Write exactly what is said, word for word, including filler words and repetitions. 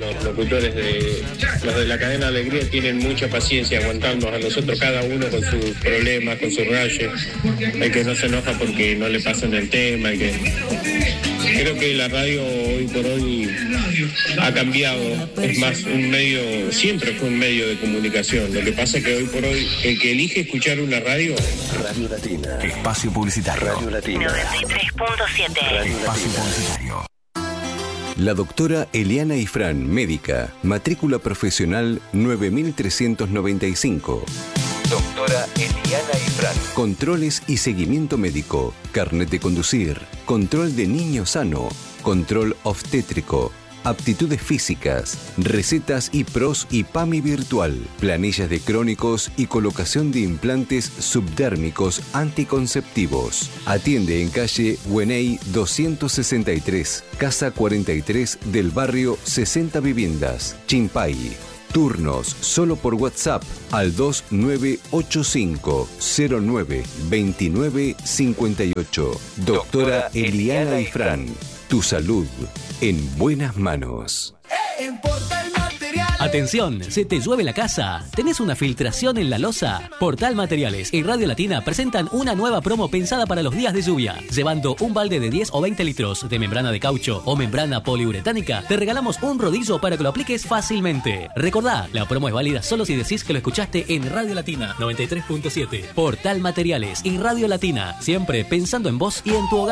los locutores de los de la cadena Alegría tienen mucha paciencia aguantándonos a nosotros, cada uno con sus problemas, con sus rayos. El que no se enoja porque no le pasan el tema, el que... Creo que la radio hoy por hoy ha cambiado, es más, un medio, siempre fue un medio de comunicación. Lo que pasa es que hoy por hoy, el que elige escuchar una radio... Radio Latina. Espacio publicitario. Radio Latina. noventa y tres punto siete. Espacio publicitario. La doctora Eliana Ifrán, médica, matrícula profesional nueve mil trescientos noventa y cinco. Doctora Eliana Ifrán. Controles y seguimiento médico, carnet de conducir, control de niño sano, control obstétrico, aptitudes físicas, recetas y pros y PAMI virtual, planillas de crónicos y colocación de implantes subdérmicos anticonceptivos. Atiende en calle Hueney doscientos sesenta y tres, casa cuarenta y tres del barrio sesenta Viviendas, Chimpay. Turnos solo por WhatsApp al dos nueve ocho cinco cero nueve dos nueve cinco ocho. Doctora Eliana Ifrán, tu salud en buenas manos. Atención, ¿se te llueve la casa? ¿Tenés una filtración en la losa? Portal Materiales y Radio Latina presentan una nueva promo pensada para los días de lluvia. Llevando un balde de diez o veinte litros de membrana de caucho o membrana poliuretánica, te regalamos un rodillo para que lo apliques fácilmente. Recordá, la promo es válida solo si decís que lo escuchaste en Radio Latina noventa y tres punto siete. Portal Materiales y Radio Latina, siempre pensando en vos y en tu hogar.